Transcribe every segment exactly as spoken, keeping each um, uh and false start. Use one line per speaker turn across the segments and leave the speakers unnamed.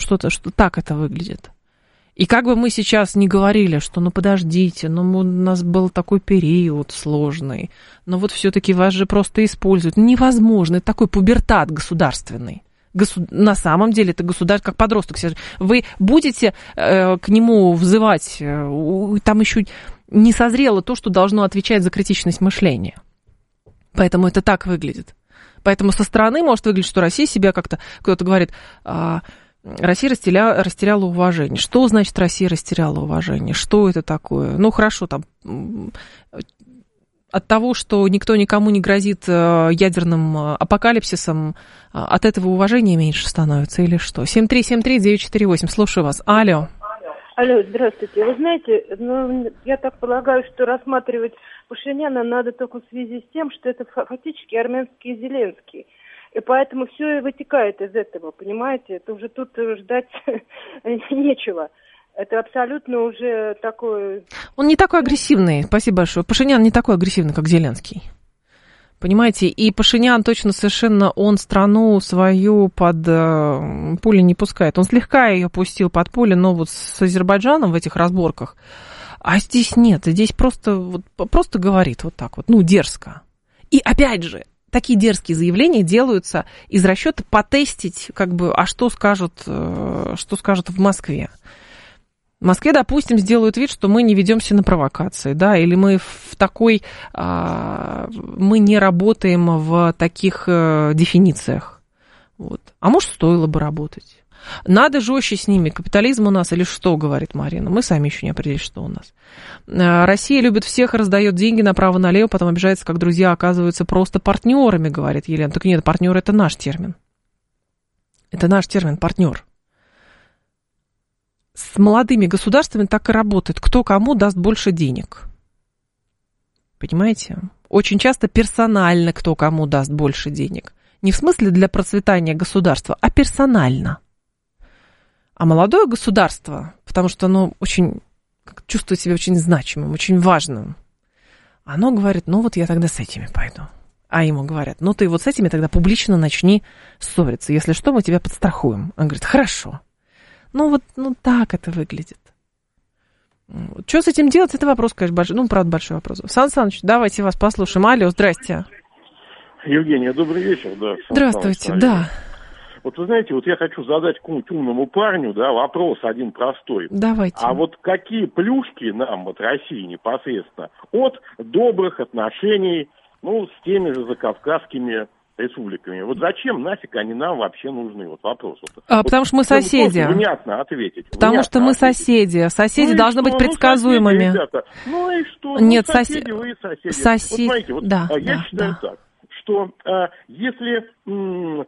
что-то, что так это выглядит. И как бы мы сейчас не говорили, что ну подождите, ну у нас был такой период сложный, но вот все-таки вас же просто используют. Невозможно, это такой пубертат государственный. Госу... На самом деле это государство, как подросток. Вы будете э, к нему взывать, э, там еще не созрело то, что должно отвечать за критичность мышления. Поэтому это так выглядит. Поэтому со стороны может выглядеть, что Россия себя как-то, кто-то говорит, а, Россия растеряла, растеряла уважение. Что значит Россия растеряла уважение? Что это такое? Ну, хорошо, там... От того, что никто никому не грозит ядерным апокалипсисом, от этого уважения меньше становится или что? семь три семь три девять четыре восемь, слушаю вас. Алло.
Алло, здравствуйте. Вы знаете, ну, я так полагаю, что рассматривать Пашиняна надо только в связи с тем, что это фактически армянский Зеленский. И поэтому все и вытекает из этого, понимаете? Это уже тут ждать нечего. Это абсолютно уже такой...
Он не такой агрессивный, спасибо большое. Пашинян не такой агрессивный, как Зеленский. Понимаете, и Пашинян точно совершенно, он страну свою под э, пули не пускает. Он слегка ее пустил под пули, но вот с Азербайджаном в этих разборках. А здесь нет, здесь просто, вот, просто говорит вот так вот, ну, дерзко. И опять же, такие дерзкие заявления делаются из расчета потестить, как бы, а что скажут, э, что скажут в Москве. В Москве, допустим, сделают вид, что мы не ведемся на провокации, да, или мы в такой, а, мы не работаем в таких а, дефинициях. Вот. А может, стоило бы работать. Надо жестче с ними. Капитализм у нас или что, говорит Марина. Мы сами еще не определили, что у нас. А, Россия любит всех, раздает деньги направо-налево, потом обижается, как друзья оказываются просто партнерами, говорит Елена. Так нет, партнер это наш термин. Это наш термин, партнер. С молодыми государствами так и работает. Кто кому даст больше денег. Понимаете? Очень часто персонально кто кому даст больше денег. Не в смысле для процветания государства, а персонально. А молодое государство, потому что оно очень чувствует себя очень значимым, очень важным, оно говорит, ну вот я тогда с этими пойду. А ему говорят, ну ты вот с этими тогда публично начни ссориться. Если что, мы тебя подстрахуем. Он говорит, хорошо. Ну, вот ну, так это выглядит. Что с этим делать, это вопрос, конечно, большой. Ну, правда, большой вопрос. Сан Саныч, давайте вас послушаем. Алло, здрасте.
Евгения, добрый вечер. Да,
здравствуйте, да.
Вот вы знаете, вот я хочу задать какому-нибудь умному парню, да, вопрос один простой.
Давайте.
А вот какие плюшки нам, вот России непосредственно, от добрых отношений, ну, с теми же закавказскими республиками. Вот зачем нафиг они нам вообще нужны? Вот вопрос. Вот,
а,
вот,
потому что мы соседи.
Внятно ответить.
Потому
внятно
что мы
ответить.
соседи. Соседи
ну
должны быть предсказуемыми.
Ну, соседи, ну и что?
Нет,
ну, соседи, сосед... вы соседи.
Сосед...
Вот смотрите, вот,
да,
я
да,
считаю
да.
так, что а, если... М-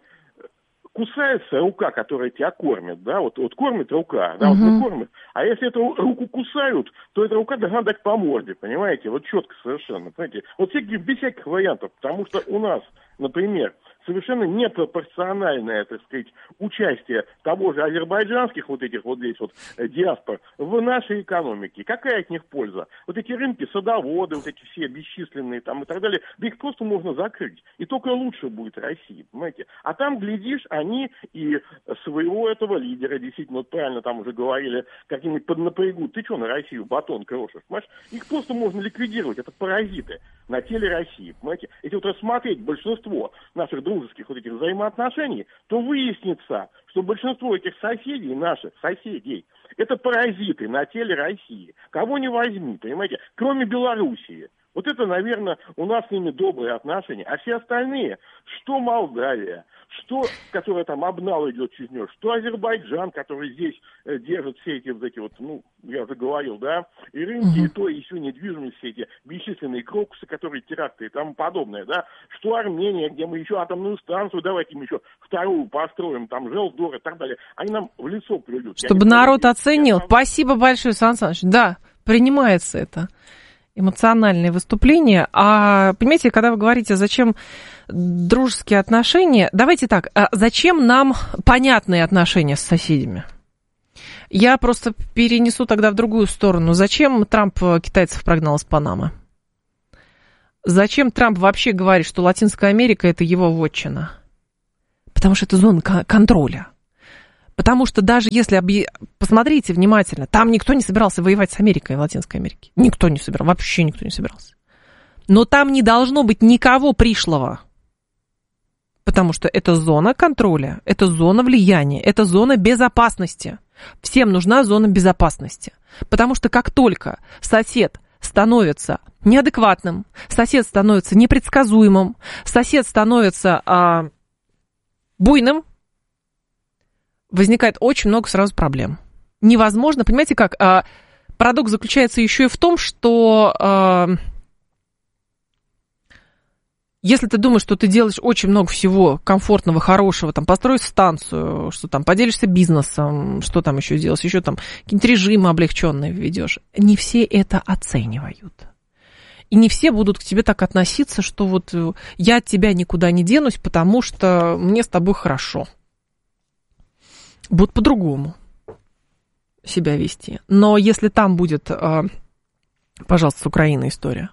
кусается рука, которая тебя кормит, да, вот, вот кормит рука, да, uh-huh. вот мы кормим, а если эту руку кусают, то эта рука должна дать по морде, понимаете, вот четко совершенно, понимаете, вот всяких, без всяких вариантов, потому что у нас, например, совершенно непропорциональное, так сказать, участие того же азербайджанских вот этих вот здесь вот э, диаспор в нашей экономике. Какая от них польза? Вот эти рынки, садоводы, вот эти все бесчисленные там и так далее, да их просто можно закрыть. И только лучше будет России, понимаете? А там, глядишь, они и своего этого лидера, действительно, вот правильно там уже говорили, как-нибудь поднапрягут. Ты что на Россию батон крошишь, понимаешь? Их просто можно ликвидировать, это паразиты на теле России, понимаете? Если вот рассмотреть большинство наших дружеских вот этих взаимоотношений, то выяснится, что большинство этих соседей, наших соседей, это паразиты на теле России. Кого не возьми, понимаете, кроме Белоруссии. Вот это, наверное, у нас с ними добрые отношения. А все остальные, что Молдавия, что, которая там обнал идет через нее, что Азербайджан, который здесь э, держит все эти вот эти вот, ну, я уже говорил, да, и рынки, mm-hmm. и то, и все недвижимость, все эти бесчисленные крокусы, которые теракты и тому подобное, да, что Армения, где мы еще атомную станцию, давайте мы еще вторую построим, там, Желдор и так далее, они нам в лицо плюют.
Чтобы народ оценил. Я... Спасибо большое, Сан Саныч. Да, принимается это. Эмоциональные выступления. А, понимаете, когда вы говорите, зачем дружеские отношения, давайте так, а зачем нам понятные отношения с соседями? Я просто перенесу тогда в другую сторону. Зачем Трамп китайцев прогнал из Панамы? Зачем Трамп вообще говорит, что Латинская Америка – это его вотчина? Потому что это зона контроля. Потому что даже если... Объ... Посмотрите внимательно, там никто не собирался воевать с Америкой в Латинской Америке. Никто не собирался, вообще никто не собирался. Но там не должно быть никого пришлого. Потому что это зона контроля, это зона влияния, это зона безопасности. Всем нужна зона безопасности. Потому что как только сосед становится неадекватным, сосед становится непредсказуемым, сосед становится а, буйным, возникает очень много сразу проблем. Невозможно, понимаете как, а, парадокс заключается еще и в том, что а, если ты думаешь, что ты делаешь очень много всего комфортного, хорошего, там, построишь станцию, что там, поделишься бизнесом, что там еще сделаешь, еще там какие-нибудь режимы облегченные введешь, не все это оценивают. И не все будут к тебе так относиться, что вот я от тебя никуда не денусь, потому что мне с тобой хорошо. Будут по-другому себя вести. Но если там будет, пожалуйста, с Украиной история,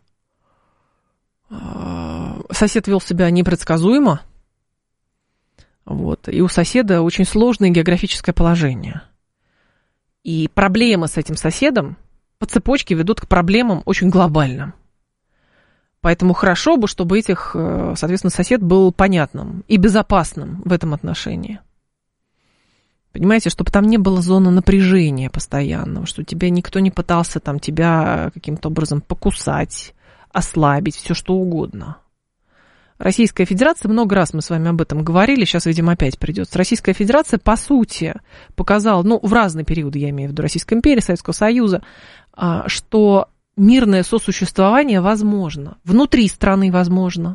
сосед вел себя непредсказуемо, вот, и у соседа очень сложное географическое положение. И проблемы с этим соседом по цепочке ведут к проблемам очень глобальным. Поэтому хорошо бы, чтобы этих, соответственно, сосед был понятным и безопасным в этом отношении. Понимаете, чтобы там не было зоны напряжения постоянного, что тебя никто не пытался там тебя каким-то образом покусать, ослабить, все что угодно. Российская Федерация, много раз мы с вами об этом говорили, сейчас, видимо, опять придется. Российская Федерация, по сути, показала, ну, в разные периоды, я имею в виду Российской империи, Советского Союза, что мирное сосуществование возможно, внутри страны возможно.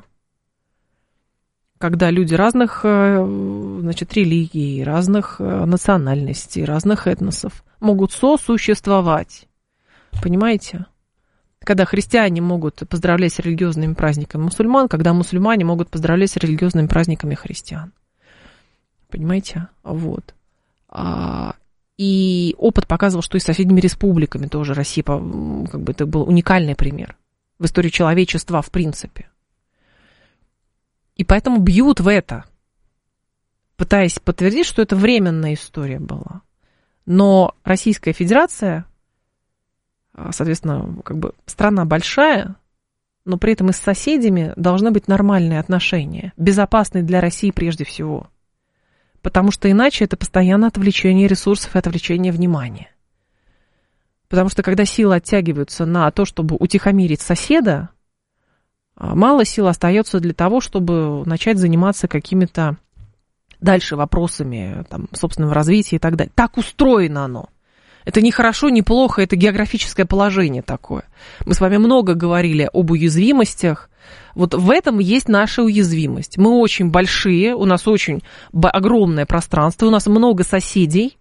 Когда люди разных, значит, религий, разных национальностей, разных этносов могут сосуществовать. Понимаете? Когда христиане могут поздравлять с религиозными праздниками мусульман, когда мусульмане могут поздравлять с религиозными праздниками христиан. Понимаете? Вот. И опыт показывал, что и с соседними республиками тоже Россия, как бы, это был уникальный пример в истории человечества в принципе. И поэтому бьют в это, пытаясь подтвердить, что это временная история была. Но Российская Федерация, соответственно, как бы страна большая, но при этом и с соседями должны быть нормальные отношения, безопасные для России прежде всего. Потому что иначе это постоянное отвлечение ресурсов и отвлечение внимания. Потому что когда силы оттягиваются на то, чтобы утихомирить соседа, мало сил остается для того, чтобы начать заниматься какими-то дальше вопросами там, собственного развития и так далее. Так устроено оно. Это не хорошо, не плохо, это географическое положение такое. Мы с вами много говорили об уязвимостях. Вот в этом есть наша уязвимость. Мы очень большие, у нас очень огромное пространство, у нас много соседей,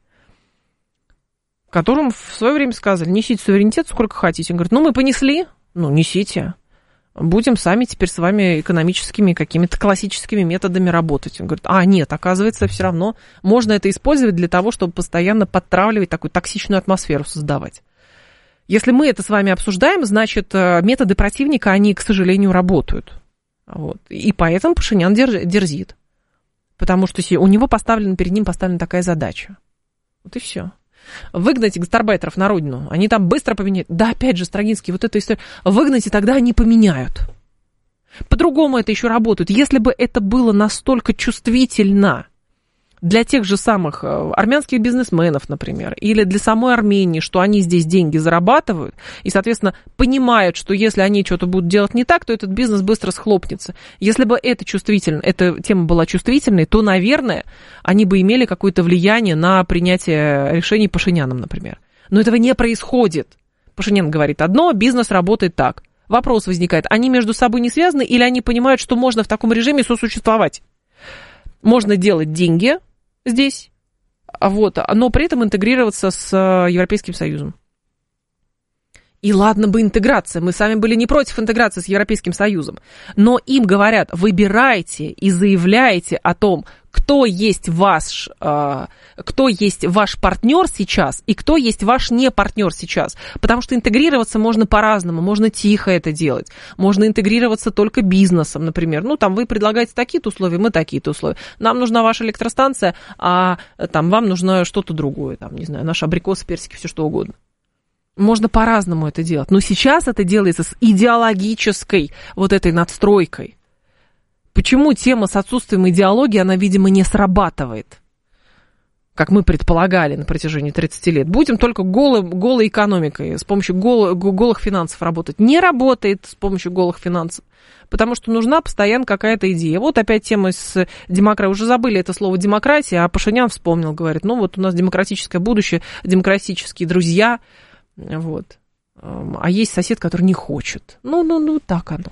которым в свое время сказали, несите суверенитет сколько хотите. Он говорит, ну мы понесли, ну несите. Будем сами теперь с вами экономическими какими-то классическими методами работать. Он говорит, а нет, оказывается, все равно можно это использовать для того, чтобы постоянно подтравливать, такую токсичную атмосферу создавать. Если мы это с вами обсуждаем, значит, методы противника, они, к сожалению, работают. Вот. И поэтому Пашинян дерзит. Потому что у него поставлена, перед ним поставлена такая задача. Вот и все. Выгнать гастарбайтеров на родину, они там быстро поменяют. Да, опять же, Строгинский, вот эта история. Выгнать, и тогда они поменяют. По-другому это еще работает. Если бы это было настолько чувствительно для тех же самых армянских бизнесменов, например, или для самой Армении, что они здесь деньги зарабатывают, и, соответственно, понимают, что если они что-то будут делать не так, то этот бизнес быстро схлопнется. Если бы это чувствительно, эта тема была чувствительной, то, наверное, они бы имели какое-то влияние на принятие решений Пашиняном, например. Но этого не происходит. Пашинян говорит одно, бизнес работает так. Вопрос возникает, они между собой не связаны, или они понимают, что можно в таком режиме сосуществовать? Можно делать деньги здесь, вот, но при этом интегрироваться с Европейским Союзом. И ладно бы интеграция, мы сами были не против интеграции с Европейским Союзом, но им говорят, выбирайте и заявляйте о том, кто есть ваш, э, кто есть ваш партнер сейчас и кто есть ваш не партнер сейчас. Потому что интегрироваться можно по-разному, можно тихо это делать, можно интегрироваться только бизнесом, например. Ну, там вы предлагаете такие-то условия, мы такие-то условия. Нам нужна ваша электростанция, а там вам нужно что-то другое, там, не знаю, наши абрикосы, персики, все что угодно. Можно по-разному это делать. Но сейчас это делается с идеологической вот этой надстройкой. Почему тема с отсутствием идеологии, она, видимо, не срабатывает, как мы предполагали на протяжении тридцати лет? Будем только голой, голой экономикой, с помощью гол, голых финансов работать. Не работает с помощью голых финансов, потому что нужна постоянно какая-то идея. Вот опять тема с демократией. Уже забыли это слово демократия, а Пашинян вспомнил, говорит, ну вот у нас демократическое будущее, демократические друзья, вот. А есть сосед, который не хочет. Ну, ну, ну, так оно.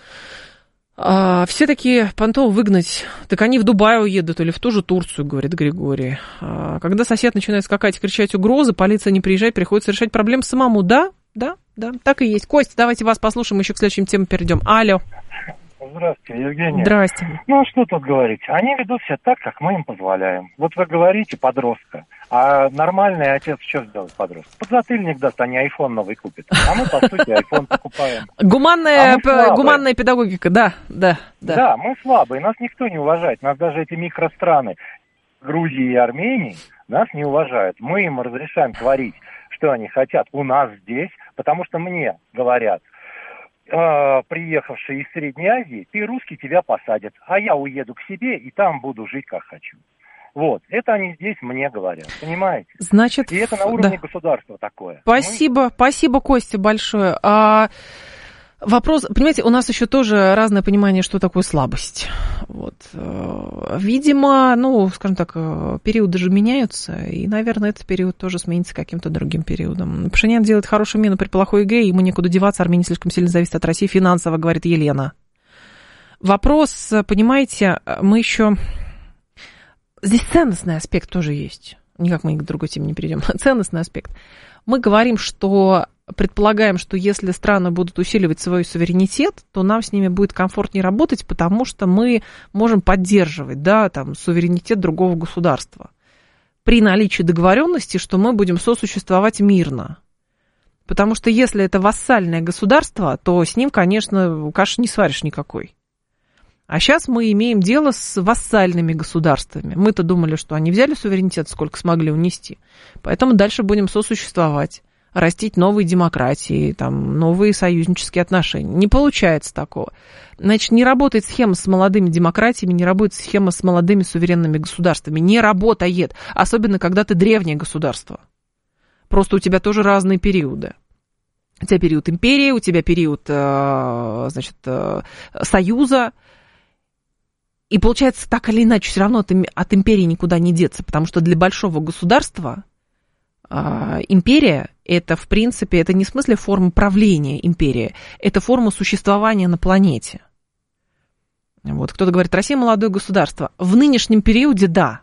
А, все такие понтов выгнать, так они в Дубай уедут или в ту же Турцию, говорит Григорий. А, когда сосед начинает скакать и кричать угрозы, полиция не приезжает, приходится решать проблемы самому. Да, да, да, так и есть. Костя, давайте вас послушаем, еще к следующим темам перейдем. Алло.
Здравствуйте, Евгений.
Здрасте.
Ну, что тут говорить? Они ведут себя так, как мы им позволяем. Вот вы говорите подростка, а нормальный отец что сделает подростку? Подзатыльник даст, они айфон новый купят. А мы, по сути, айфон покупаем.
Гуманная, а п- гуманная педагогика, да, да, да.
Да, мы слабые, нас никто не уважает. Нас даже эти микространы Грузии и Армении нас не уважают. Мы им разрешаем творить, что они хотят у нас здесь, потому что мне говорят, приехавший из Средней Азии, ты русский, тебя посадят, а я уеду к себе и там буду жить как хочу. Вот, это они здесь мне говорят, понимаете?
Значит,
и это на уровне
да.
государства такое.
Спасибо, Мы... спасибо, Костя, большое. А... Вопрос, понимаете, у нас еще тоже разное понимание, что такое слабость. Вот. Видимо, ну, скажем так, периоды же меняются, и, наверное, этот период тоже сменится каким-то другим периодом. Пашинян делает хорошую мину при плохой ЕГЭ, ему некуда деваться, Армения слишком сильно зависит от России финансово, говорит Елена. Вопрос, понимаете, мы еще... Здесь ценностный аспект тоже есть. Никак мы к другой теме не перейдем. Ценностный аспект. Мы говорим, что... Предполагаем, что если страны будут усиливать свой суверенитет, то нам с ними будет комфортнее работать, потому что мы можем поддерживать, да, там, суверенитет другого государства при наличии договоренности, что мы будем сосуществовать мирно. Потому что если это вассальное государство, то с ним, конечно, каши не сваришь никакой. А сейчас мы имеем дело с вассальными государствами. Мы-то думали, что они взяли суверенитет, сколько смогли унести, поэтому дальше будем сосуществовать. Растить новые демократии, там, новые союзнические отношения. Не получается такого. Значит, не работает схема с молодыми демократиями, не работает схема с молодыми суверенными государствами. Не работает. Особенно, когда ты древнее государство. Просто у тебя тоже разные периоды. У тебя период империи, у тебя период, значит, союза. И получается, так или иначе, все равно от империи никуда не деться. Потому что для большого государства империя – это, в принципе, это не в смысле форма правления империи, это форма существования на планете. Вот, кто-то говорит, Россия – молодое государство. В нынешнем периоде – да.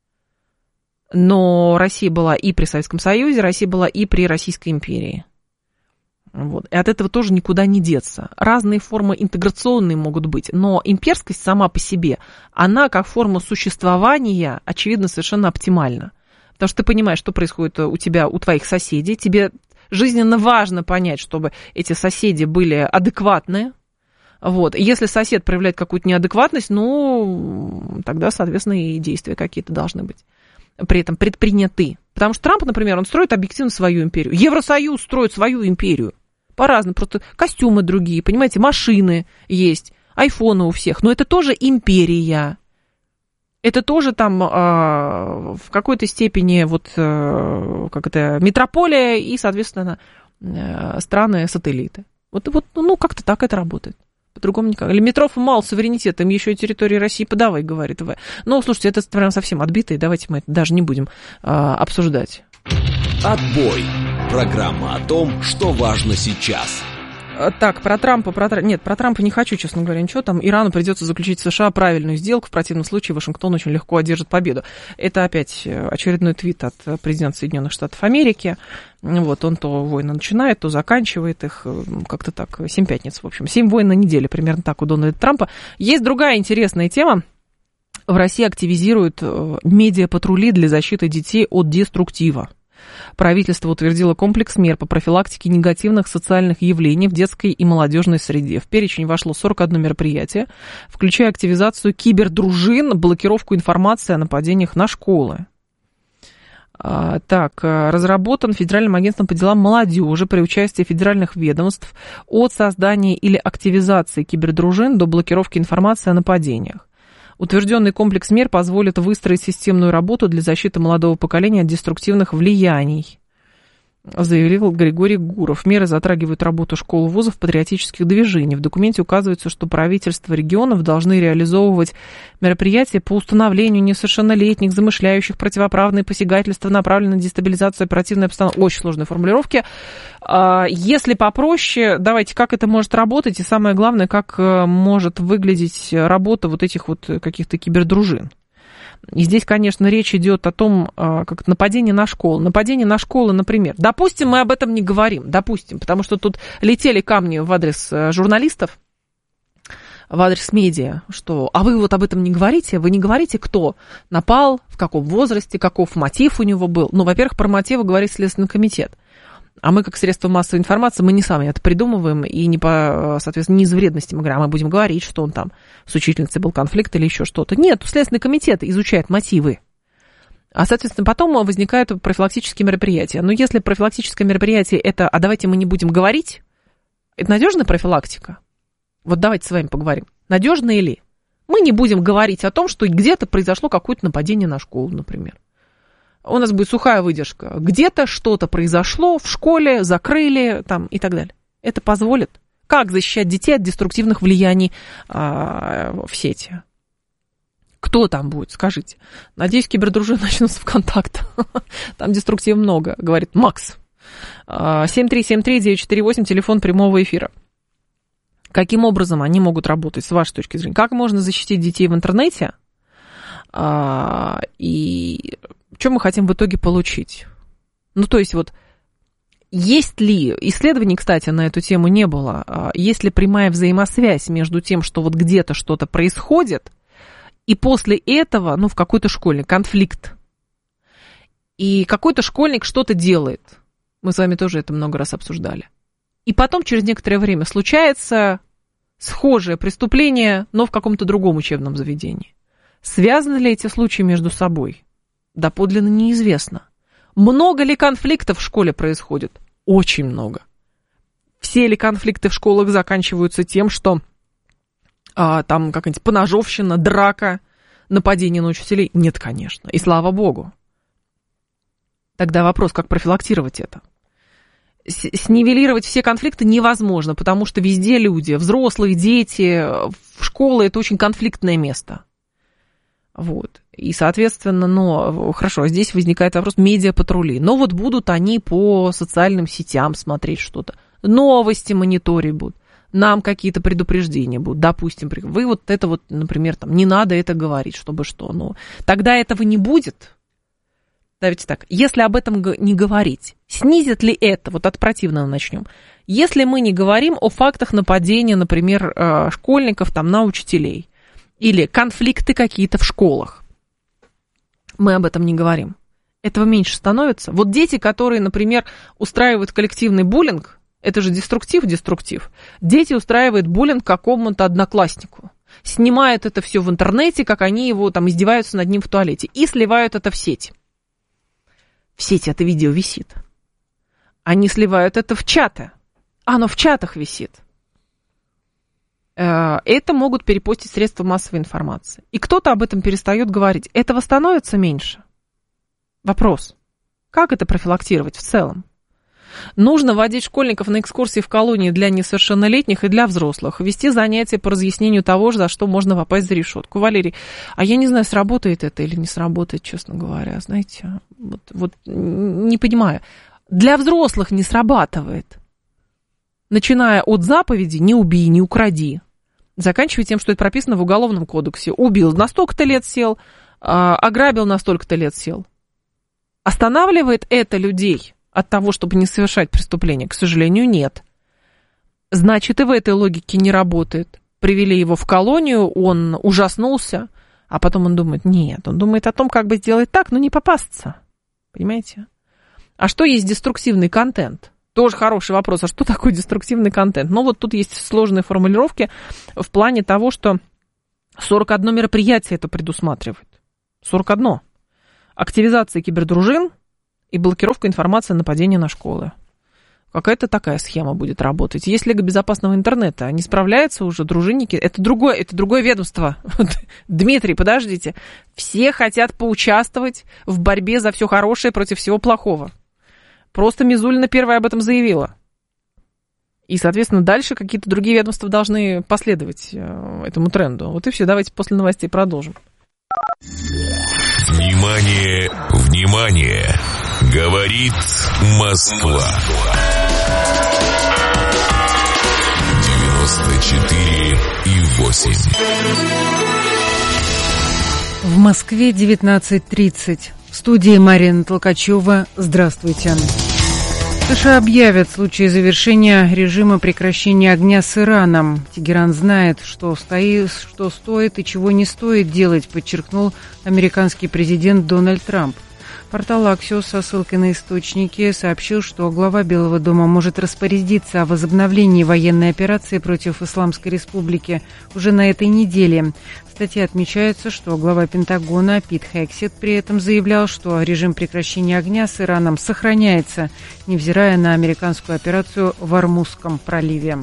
Но Россия была и при Советском Союзе, Россия была и при Российской империи. Вот. И от этого тоже никуда не деться. Разные формы интеграционные могут быть, но имперскость сама по себе, она как форма существования, очевидно, совершенно оптимальна. Потому что ты понимаешь, что происходит у тебя, у твоих соседей. Тебе жизненно важно понять, чтобы эти соседи были адекватные. Вот. И если сосед проявляет какую-то неадекватность, ну, тогда, соответственно, и действия какие-то должны быть при этом предприняты. Потому что Трамп, например, он строит объективно свою империю. Евросоюз строит свою империю. По-разному. Просто костюмы другие, понимаете, машины есть, айфоны у всех. Но это тоже империя. Это тоже там э, в какой-то степени вот, э, как это, метрополия и, соответственно, э, страны-сателлиты. Вот, вот, ну, как-то так это работает. По-другому никак. Или метров мало суверенитета, им еще и территории России подавай, говорит В. Ну, слушайте, это прям совсем отбито, и давайте мы это даже не будем э, обсуждать.
Отбой. Программа о том, что важно сейчас.
Так, про Трампа, про нет, про Трампа не хочу, честно говоря, ничего. Там Ирану придется заключить в США правильную сделку, в противном случае Вашингтон очень легко одержит победу. Это опять очередной твит от президента Соединенных Штатов Америки. Вот, он то войны начинает, то заканчивает их, как-то так, семь пятниц, в общем. Семь войн на неделю, примерно так у Дональда Трампа. Есть другая интересная тема. В России активизируют медиапатрули для защиты детей от деструктива. Правительство утвердило комплекс мер по профилактике негативных социальных явлений в детской и молодежной среде. В перечень вошло сорок одно мероприятие, включая активизацию кибердружин, блокировку информации о нападениях на школы. А, так, разработан Федеральным агентством по делам молодежи при участии федеральных ведомств от создания или активизации кибердружин до блокировки информации о нападениях. Утвержденный комплекс мер позволит выстроить системную работу для защиты молодого поколения от деструктивных влияний, заявил Григорий Гуров. Меры затрагивают работу школ, вузов, патриотических движений. В документе указывается, что правительства регионов должны реализовывать мероприятия по установлению несовершеннолетних, замышляющих противоправные посягательства, направленные на дестабилизацию оперативной обстановки. Очень сложные формулировки. Если попроще, давайте, как это может работать, и самое главное, как может выглядеть работа вот этих вот каких-то кибердружин. И здесь, конечно, речь идет о том, как нападение на школу. Нападение на школу, например. Допустим, мы об этом не говорим, допустим, потому что тут летели камни в адрес журналистов, в адрес медиа, что, а вы вот об этом не говорите, вы не говорите, кто напал, в каком возрасте, каков мотив у него был. Ну, во-первых, про мотивы говорит Следственный комитет. А мы, как средство массовой информации, мы не сами это придумываем, и не по, соответственно, не из вредности мы говорим, а мы будем говорить, что он там с учительницей был конфликт или еще что-то. Нет, Следственный комитет изучает мотивы. А, соответственно, потом возникают профилактические мероприятия. Но если профилактическое мероприятие это, а давайте мы не будем говорить, это надежная профилактика? Вот давайте с вами поговорим. Надежная ли? Мы не будем говорить о том, что где-то произошло какое-то нападение на школу, например. У нас будет сухая выдержка. Где-то что-то произошло в школе, закрыли там и так далее. Это позволит? Как защищать детей от деструктивных влияний а, в сети? Кто там будет, скажите? Надеюсь, кибердружины начнут с ВКонтакта. Там деструктива много, говорит Макс. семь три семь три девять четыре восемь, телефон прямого эфира. Каким образом они могут работать, с вашей точки зрения? Как можно защитить детей в интернете? А, и... Что мы хотим в итоге получить? Ну, то есть вот, есть ли, исследований, кстати, на эту тему не было, есть ли прямая взаимосвязь между тем, что вот где-то что-то происходит, и после этого, ну, в какой-то школе конфликт, и какой-то школьник что-то делает. Мы с вами тоже это много раз обсуждали. И потом, через некоторое время, случается схожее преступление, но в каком-то другом учебном заведении. Связаны ли эти случаи между собой? Доподлинно неизвестно. Много ли конфликтов в школе происходит? Очень много. Все ли конфликты в школах заканчиваются тем, что а, там какая-нибудь поножовщина, драка, нападение на учителей? Нет, конечно. И слава богу. Тогда вопрос, как профилактировать это? С- снивелировать все конфликты невозможно, потому что везде люди, взрослые, дети, в школе это очень конфликтное место. Вот. И, соответственно, ну, хорошо, здесь возникает вопрос медиапатрули. Но вот будут они по социальным сетям смотреть что-то. Новости мониторить будут. Нам какие-то предупреждения будут. Допустим, вы вот это вот, например, там, не надо это говорить, чтобы что. Ну, тогда этого не будет. Давайте так, если об этом не говорить, снизит ли это, вот от противного начнем, если мы не говорим о фактах нападения, например, школьников там, на учителей, или конфликты какие-то в школах. Мы об этом не говорим. Этого меньше становится. Вот дети, которые, например, устраивают коллективный буллинг, это же деструктив, деструктив. Дети устраивают буллинг какому-то однокласснику. Снимают это все в интернете, как они его там издеваются над ним в туалете. И сливают это в сеть. В сети это видео висит. Они сливают это в чаты. Оно в чатах висит. Это могут перепостить средства массовой информации. И кто-то об этом перестает говорить. Этого становится меньше? Вопрос. Как это профилактировать в целом? Нужно водить школьников на экскурсии в колонии для несовершеннолетних и для взрослых. Вести занятия по разъяснению того, за что можно попасть за решетку. Валерий, а я не знаю, сработает это или не сработает, честно говоря. Знаете, вот, вот не понимаю. Для взрослых не срабатывает. Начиная от заповеди «не убей, не укради», заканчивая тем, что это прописано в Уголовном кодексе. Убил, на столько-то лет сел, ограбил, на столько-то лет сел. Останавливает это людей от того, чтобы не совершать преступление? К сожалению, нет. Значит, и в этой логике не работает. Привели его в колонию, он ужаснулся, А потом он думает, нет, он думает о том, как бы сделать так, но не попасться. Понимаете? А что есть деструктивный контент? Тоже хороший вопрос. А что такое деструктивный контент? Ну, вот тут есть сложные формулировки в плане того, что сорок одно мероприятие это предусматривает. сорок одно. Активизация кибердружин и блокировка информации о нападении на школы. Какая-то такая схема будет работать. Есть Лига безопасного интернета. Не справляются уже дружинники. Это другое, это другое ведомство. Дмитрий, подождите. Все хотят поучаствовать в борьбе за все хорошее против всего плохого. Просто Мизулина первая об этом заявила. И, соответственно, дальше какие-то другие ведомства должны последовать этому тренду. Вот и все. Давайте после новостей продолжим.
Внимание, внимание! Говорит Москва. девяносто четыре и восемь.
В Москве девятнадцать тридцать. В студии Марина Толкачева. Здравствуйте. США объявят в случае завершения режима прекращения огня с Ираном. Тегеран знает, что, стоит, что стоит и чего не стоит делать, подчеркнул американский президент Дональд Трамп. Портал Axios со ссылкой на источники сообщил, что глава Белого дома может распорядиться о возобновлении военной операции против Исламской Республики уже на этой неделе. В статье отмечается, что глава Пентагона Пит Хексет при этом заявлял, что режим прекращения огня с Ираном сохраняется, невзирая на американскую операцию в Ормузском проливе.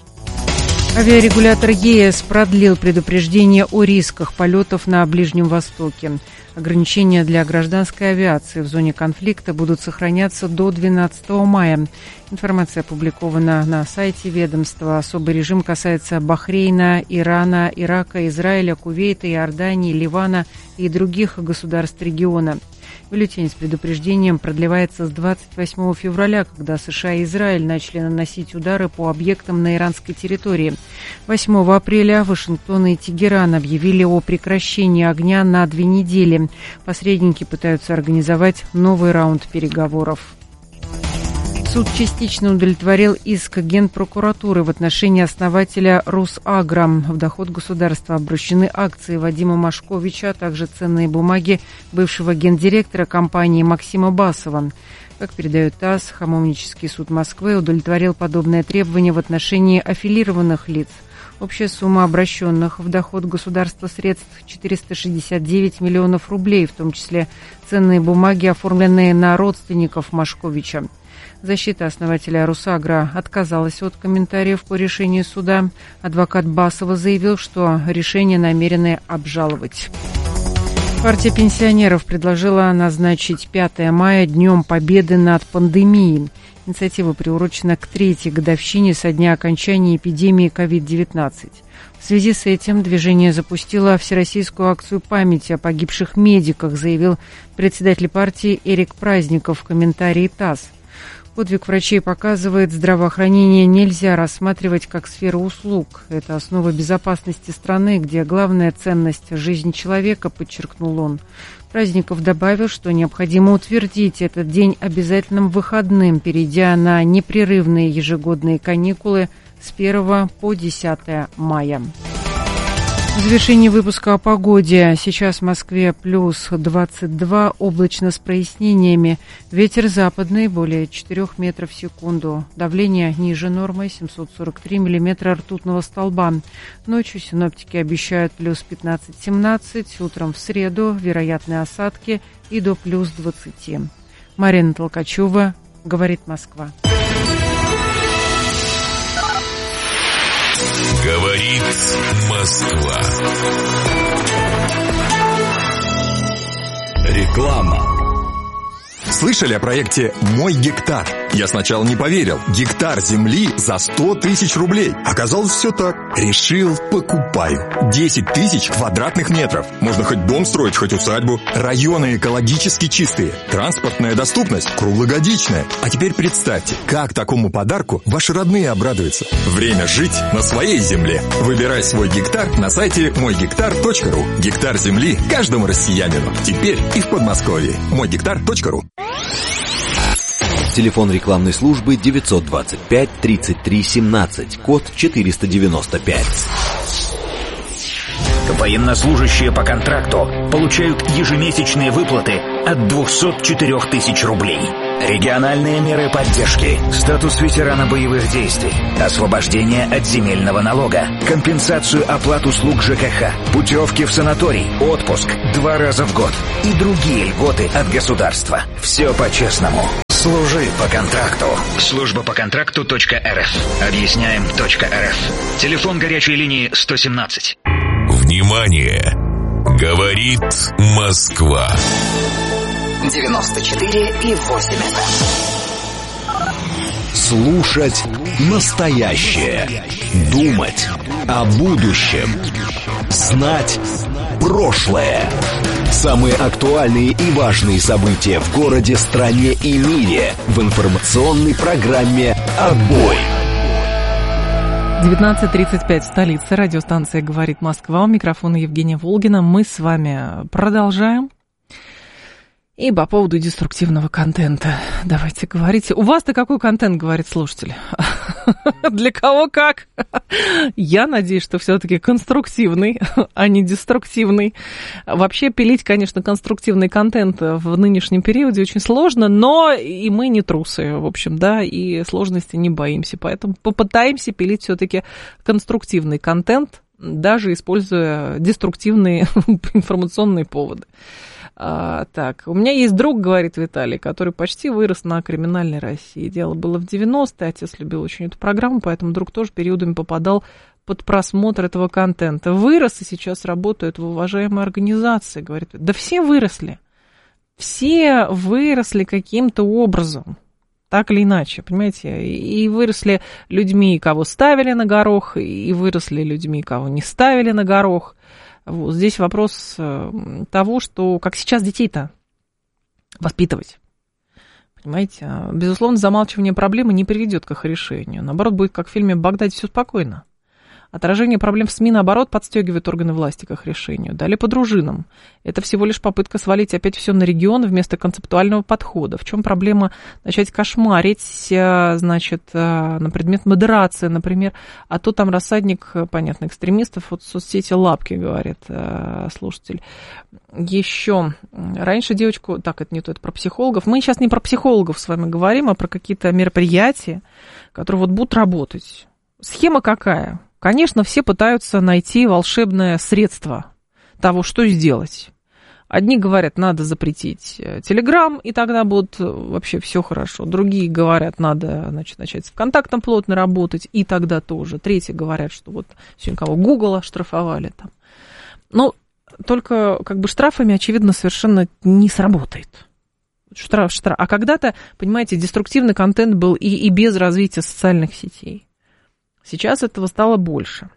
Авиарегулятор ЕС продлил предупреждение о рисках полетов на Ближнем Востоке. Ограничения для гражданской авиации в зоне конфликта будут сохраняться до двенадцатого мая. Информация опубликована на сайте ведомства. Особый режим касается Бахрейна, Ирана, Ирака, Израиля, Кувейта, Иордании, Ливана и других государств региона. Бюллетень с предупреждением продлевается с двадцать восьмого февраля, когда США и Израиль начали наносить удары по объектам на иранской территории. восьмого апреля Вашингтон и Тегеран объявили о прекращении огня на две недели. Посредники пытаются организовать новый раунд переговоров. Суд частично удовлетворил иск Генпрокуратуры в отношении основателя «Русагро». В доход государства обращены акции Вадима Машковича, а также ценные бумаги бывшего гендиректора компании Максима Басова. Как передает ТАСС, Хамовнический суд Москвы удовлетворил подобное требование в отношении аффилированных лиц. Общая сумма обращенных в доход государства средств четыреста шестьдесят девять миллионов рублей, в том числе ценные бумаги, оформленные на родственников Машковича. Защита основателя «Русагро» отказалась от комментариев по решению суда. Адвокат Басова заявил, что решение намерены обжаловать. Партия пенсионеров предложила назначить пятое мая Днем Победы над пандемией. Инициатива приурочена к третьей годовщине со дня окончания эпидемии ковид девятнадцать. В связи с этим движение запустило всероссийскую акцию памяти о погибших медиках, заявил председатель партии Эрик Праздников в комментарии ТАСС. Подвиг врачей показывает, здравоохранение нельзя рассматривать как сферу услуг. Это основа безопасности страны, где главная ценность – жизнь человека, подчеркнул он. Праздников добавил, что необходимо утвердить этот день обязательным выходным, перейдя на непрерывные ежегодные каникулы с первого по десятое мая. В завершении выпуска о погоде. Сейчас в Москве плюс двадцать два, облачно с прояснениями. Ветер западный, более четырех метров в секунду. Давление ниже нормы, семьсот сорок три миллиметра ртутного столба. Ночью синоптики обещают плюс пятнадцать-семнадцать. Утром в среду вероятны осадки и до плюс двадцати. Марина Толкачева, говорит Москва.
Говорит Москва.
Реклама.
Слышали о проекте «Мой гектар»? Я сначала не поверил. Гектар земли за сто тысяч рублей. Оказалось, все так. Решил, покупаю. десять тысяч квадратных метров. Можно хоть дом строить, хоть усадьбу. Районы экологически чистые. Транспортная доступность круглогодичная. А теперь представьте, как такому подарку ваши родные обрадуются. Время жить на своей земле. Выбирай свой гектар на сайте мой гектар точка ру. Гектар земли каждому россиянину. Теперь и в Подмосковье. мой гектар точка ру.
Телефон рекламной службы девятьсот двадцать пять тридцать три семнадцать, код четыреста девяносто пять.
Военнослужащие по контракту получают ежемесячные выплаты от двухсот четырёх тысяч рублей. Региональные меры поддержки, статус ветерана боевых действий, освобождение от земельного налога, компенсацию оплат услуг ЖКХ, путевки в санаторий, отпуск два раза в год и другие льготы от государства. Все по-честному. Служи по контракту. Служба по контракту .рф. Объясняем .рф. Телефон горячей линии сто семнадцать.
Внимание! Говорит Москва.
девяносто четыре и восемь эф эм.
Слушать настоящее. Думать о будущем. Знать прошлое. Самые актуальные и важные события в городе, стране и мире в информационной программе «Отбой».
девятнадцать тридцать пять в столице. Радиостанция «Говорит Москва». У микрофона Евгения Волгина. Мы с вами продолжаем. И по поводу деструктивного контента давайте говорите. У вас-то какой контент, говорит слушатель? Для кого как? Я надеюсь, что все-таки конструктивный, а не деструктивный. Вообще пилить, конечно, конструктивный контент в нынешнем периоде очень сложно, но и мы не трусы, в общем, да, и сложности не боимся. Поэтому попытаемся пилить все-таки конструктивный контент, даже используя деструктивные информационные поводы. А, так, у меня есть друг, говорит Виталий, который почти вырос на криминальной России. Дело было в девяностые, отец любил очень эту программу, поэтому друг тоже периодами попадал под просмотр этого контента. Вырос и сейчас работает в уважаемой организации, говорит. Да все выросли. Все выросли каким-то образом, так или иначе, понимаете? И выросли людьми, кого ставили на горох, и выросли людьми, кого не ставили на горох. Вот. Здесь вопрос того, что как сейчас детей-то воспитывать. Понимаете? Безусловно, замалчивание проблемы не приведет к их решению. Наоборот, будет как в фильме «Багдаде все спокойно». Отражение проблем в СМИ, наоборот, подстегивает органы власти к их решению. Далее по дружинам. Это всего лишь попытка свалить опять все на регион вместо концептуального подхода. В чем проблема начать кошмарить, значит, на предмет модерации, например, а то там рассадник, понятно, экстремистов, вот соцсети лапки, говорит слушатель. Еще раньше девочку, так, это не то, это про психологов. Мы сейчас не про психологов с вами говорим, а про какие-то мероприятия, которые вот будут работать. Схема какая? Конечно, все пытаются найти волшебное средство того, что сделать. Одни говорят, надо запретить Телеграм, и тогда будет вообще все хорошо. Другие говорят, надо, значит, начать с ВКонтактом плотно работать, и тогда тоже. Третьи говорят, что вот сегодня кого Google оштрафовали там. Но только как бы штрафами, очевидно, совершенно не сработает. Штраф, штраф. А когда-то, понимаете, деструктивный контент был и, и без развития социальных сетей. Сейчас этого стало больше.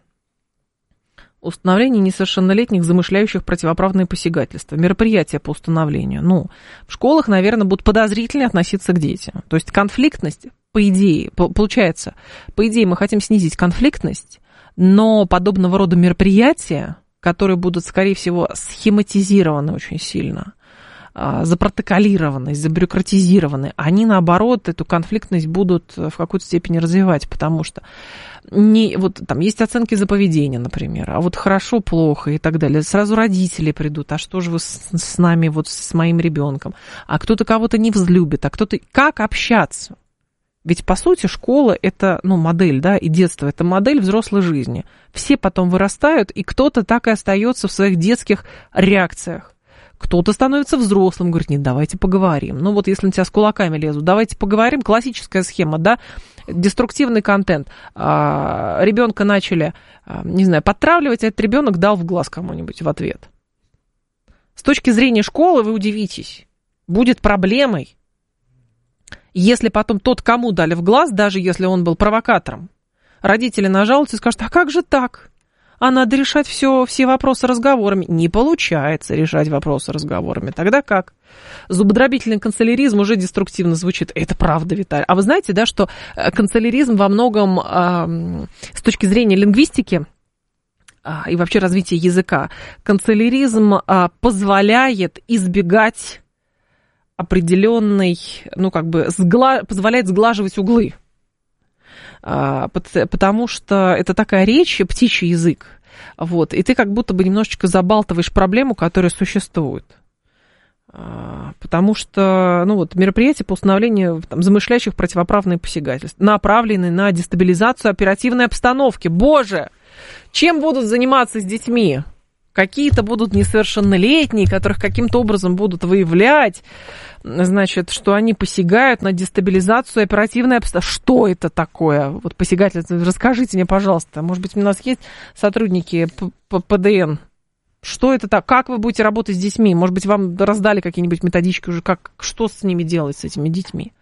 Установление несовершеннолетних, замышляющих противоправные посягательства. Мероприятия по установлению. Ну, в школах, наверное, будут подозрительно относиться к детям. То есть конфликтность, по идее, получается, по идее мы хотим снизить конфликтность, но подобного рода мероприятия, которые будут, скорее всего, схематизированы очень сильно, запротоколированы, забюрократизированы, они, наоборот, эту конфликтность будут в какой-то степени развивать, потому что не, вот, там есть оценки за поведение, например, а вот хорошо, плохо и так далее. Сразу родители придут, а что же вы с, с нами, вот с моим ребенком, а кто-то кого-то не взлюбит, а кто-то... Как общаться? Ведь, по сути, школа – это, ну, модель, да, и детство – это модель взрослой жизни. Все потом вырастают, и кто-то так и остается в своих детских реакциях. Кто-то становится взрослым, говорит, нет, давайте поговорим. Ну вот если на тебя с кулаками лезут, давайте поговорим. Классическая схема, да, деструктивный контент. А, ребенка начали, а, не знаю, подтравливать, а этот ребенок дал в глаз кому-нибудь в ответ. С точки зрения школы вы удивитесь, будет проблемой, если потом тот, кому дали в глаз, даже если он был провокатором, родители нажалуются и скажут, а как же так? А надо решать все, все вопросы разговорами. Не получается решать вопросы разговорами. Тогда как? Зубодробительный канцеляризм уже деструктивно звучит. Это правда, Виталий. А вы знаете, да, что канцеляризм во многом э, с точки зрения лингвистики э, и вообще развития языка, канцеляризм э, позволяет избегать определенной, ну, как бы, сгла... позволяет сглаживать углы. Потому что это такая речь, птичий язык, Вот, и ты как будто бы немножечко забалтываешь проблему, которая существует. Потому что, ну вот, мероприятия по установлению там, замышляющих противоправные посягательства направлены на дестабилизацию оперативной обстановки. Боже! Чем будут заниматься с детьми? Какие-то будут несовершеннолетние, которых каким-то образом будут выявлять, значит, что они посягают на дестабилизацию оперативной обстановки. Что это такое? Вот посягательство. Расскажите мне, пожалуйста. Может быть, у нас есть сотрудники ПДН? Что это так? Как вы будете работать с детьми? Может быть, вам раздали какие-нибудь методички уже, как, что с ними делать, с этими детьми?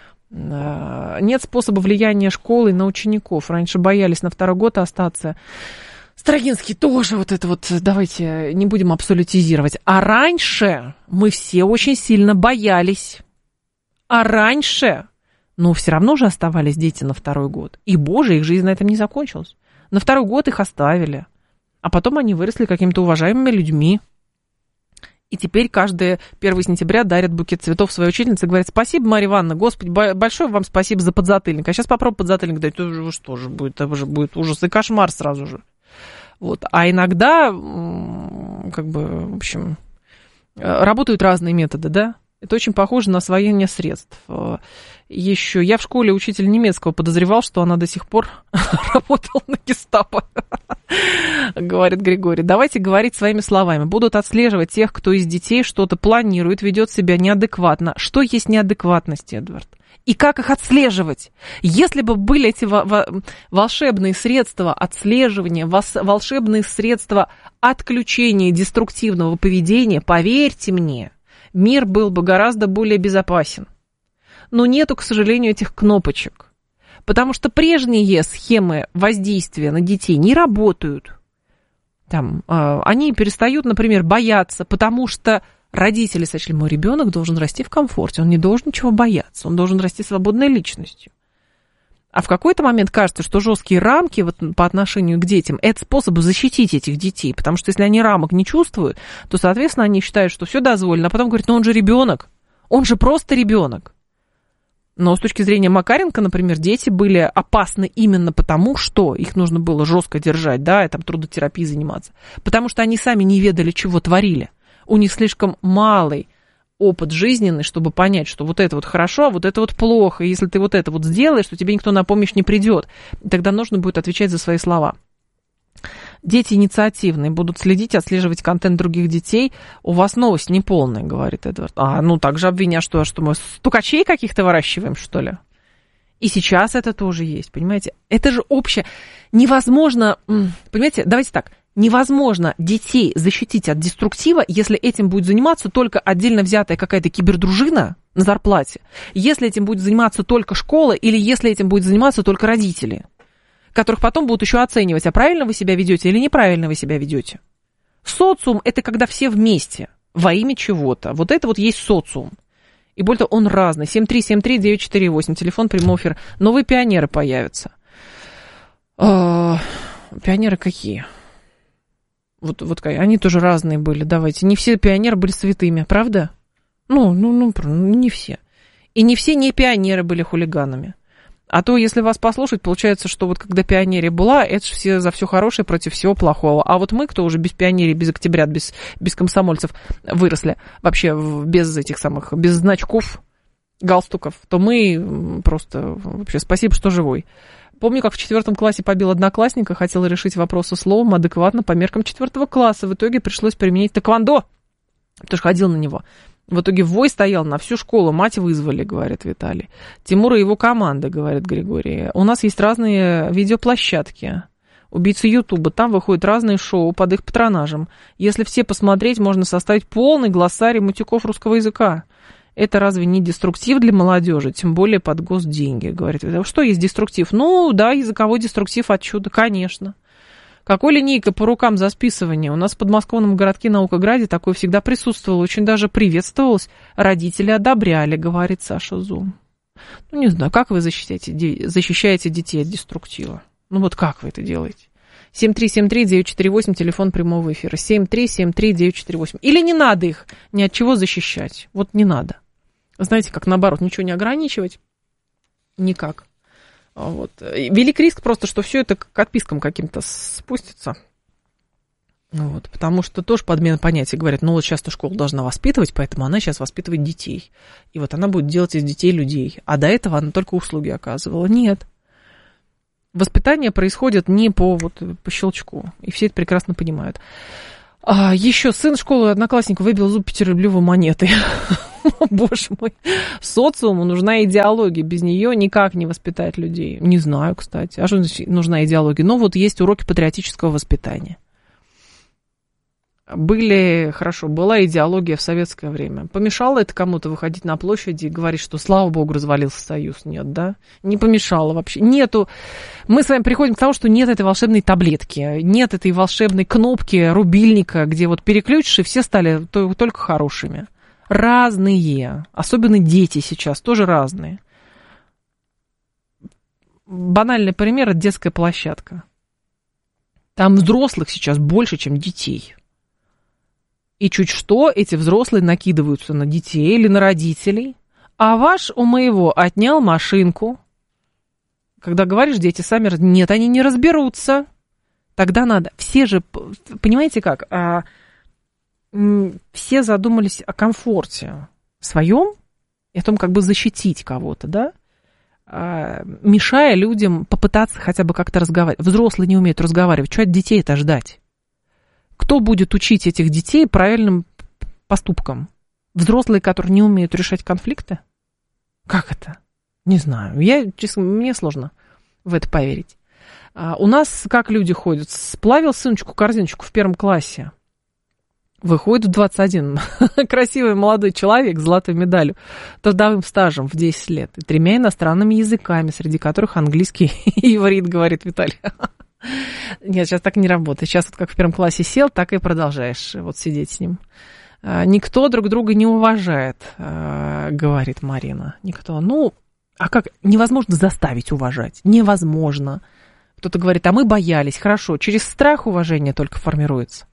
Нет способа влияния школы на учеников. Раньше боялись на второй год остаться. Строгинский тоже вот это вот, давайте не будем абсолютизировать. А раньше мы все очень сильно боялись. А раньше, ну, все равно же оставались дети на второй год. И, боже, их жизнь на этом не закончилась. На второй год их оставили. А потом они выросли какими-то уважаемыми людьми. И теперь каждое первое сентября дарят букет цветов своей учительнице и говорят: спасибо, Марья Ивановна, Господи, большое вам спасибо за подзатыльник. А сейчас попробуй подзатыльник дать, это что же будет, это же будет ужас и кошмар сразу же. Вот. А иногда, как бы, в общем, работают разные методы, да? Это очень похоже на освоение средств. Еще я в школе учитель немецкого подозревал, что она до сих пор работала на гестапо, говорит Григорий. Давайте говорить своими словами. Будут отслеживать тех, кто из детей что-то планирует, ведет себя неадекватно. Что есть неадекватность, Эдвард? И как их отслеживать? Если бы были эти волшебные средства отслеживания, волшебные средства отключения деструктивного поведения, поверьте мне, мир был бы гораздо более безопасен. Но нету, к сожалению, этих кнопочек. Потому что прежние схемы воздействия на детей не работают. Там, э, они перестают, например, бояться, потому что родители сочли: мой ребенок должен расти в комфорте, он не должен ничего бояться, он должен расти свободной личностью. А в какой-то момент кажется, что жесткие рамки вот по отношению к детям – это способ защитить этих детей, потому что если они рамок не чувствуют, то, соответственно, они считают, что все дозволено, а потом говорят: ну он же ребенок, он же просто ребенок. Но с точки зрения Макаренко, например, дети были опасны именно потому, что их нужно было жестко держать, да, и там трудотерапией заниматься, потому что они сами не ведали, чего творили. У них слишком малый опыт жизненный, чтобы понять, что вот это вот хорошо, а вот это вот плохо. И если ты вот это вот сделаешь, то тебе никто на помощь не придет. И тогда нужно будет отвечать за свои слова. Дети инициативные, будут следить, отслеживать контент других детей. У вас новость неполная, говорит Эдвард. А, ну так же обвинят, что, что мы стукачей каких-то выращиваем, что ли? И сейчас это тоже есть, понимаете? Это же общее. Невозможно, понимаете, давайте так. Невозможно детей защитить от деструктива, если этим будет заниматься только отдельно взятая какая-то кибердружина на зарплате, если этим будет заниматься только школа или если этим будет заниматься только родители, которых потом будут еще оценивать, а правильно вы себя ведете или неправильно вы себя ведете. Социум – это когда все вместе, во имя чего-то. Вот это вот есть социум. И более того, он разный. семь три семь три девять четыре восемь, телефон прямой эфир. Новые пионеры появятся. Пионеры какие? Вот, вот они тоже разные были, давайте. Не все пионеры были святыми, правда? Ну, ну, ну, не все. И не все не пионеры были хулиганами. А то, если вас послушать, получается, что вот когда пионерия была, это же все за все хорошее против всего плохого. А вот мы, кто уже без пионерии, без октябрят, без, без комсомольцев выросли, вообще без этих самых, без значков, галстуков, то мы просто вообще спасибо, что живой. Помню, как в четвертом классе побил одноклассника, хотела решить вопросы словом адекватно по меркам четвертого класса. В итоге пришлось применить тэквондо, потому что ходил на него. В итоге вой стоял на всю школу, мать вызвали, говорит Виталий. Тимур и его команда, говорит Григорий. У нас есть разные видеоплощадки. Убийцы Ютуба, там выходят разные шоу под их патронажем. Если все посмотреть, можно составить полный глоссарий матюков русского языка. Это разве не деструктив для молодежи, тем более под госденьги, говорит. Что есть деструктив? Ну, да, языковой деструктив отсюда, конечно. Какой линейкой по рукам за списывание? У нас в подмосковном городке Наукограде такое всегда присутствовало, очень даже приветствовалось. Родители одобряли, говорит Саша Зум. Ну, не знаю, как вы защищаете, защищаете детей от деструктива? Ну, вот как вы это делаете? семь три семь три девять четыре восемь, телефон прямого эфира. семь три семь три девять четыре восемь. Или не надо их ни от чего защищать. Вот не надо. Знаете, как наоборот, ничего не ограничивать? Никак. Вот. Велик риск просто, что все это к отпискам каким-то спустится. Вот, потому что тоже подмена понятий. Говорят, ну вот сейчас-то школа должна воспитывать, поэтому она сейчас воспитывает детей. И вот она будет делать из детей людей. А до этого она только услуги оказывала. Нет. Воспитание происходит не по, вот, по щелчку. И все это прекрасно понимают. А еще сын школы одноклассника выбил зуб пятирублевой монетой. Боже мой. Социуму нужна идеология. Без нее никак не воспитать людей. Не знаю, кстати. А что значит нужна идеология? Ну вот есть уроки патриотического воспитания. Были, хорошо, была идеология в советское время. Помешало это кому-то выходить на площади и говорить, что, слава богу, развалился Союз? Нет, да? Не помешало вообще. Нету. Мы с вами приходим к тому, что нет этой волшебной таблетки, нет этой волшебной кнопки, рубильника, где вот переключишь, и все стали только хорошими. Разные. Особенно дети сейчас тоже разные. Банальный пример – это детская площадка. Там взрослых сейчас больше, чем детей. И чуть что, эти взрослые накидываются на детей или на родителей. А ваш у моего отнял машинку. Когда говоришь, дети сами... Нет, они не разберутся. Тогда надо... Все же... Понимаете как? А, все задумались о комфорте своем и о том, как бы защитить кого-то, да? А, мешая людям попытаться хотя бы как-то разговаривать. Взрослые не умеют разговаривать. Что от детей-то ждать? Кто будет учить этих детей правильным поступкам? Взрослые, которые не умеют решать конфликты? Как это? Не знаю. Я, честно, мне сложно в это поверить. А у нас как люди ходят? Сплавил сыночку корзиночку в первом классе. Выходит в двадцать один. Красивый молодой человек с золотой медалью, трудовым стажем в десять лет и тремя иностранными языками, среди которых английский и иврит, говорит Виталий. Нет, сейчас так не работает. Сейчас вот как в первом классе сел, так и продолжаешь вот сидеть с ним. Никто друг друга не уважает, говорит Марина. Никто. Ну, а как? Невозможно заставить уважать. Невозможно. Кто-то говорит, а мы боялись. Хорошо, через страх уважение только формируется.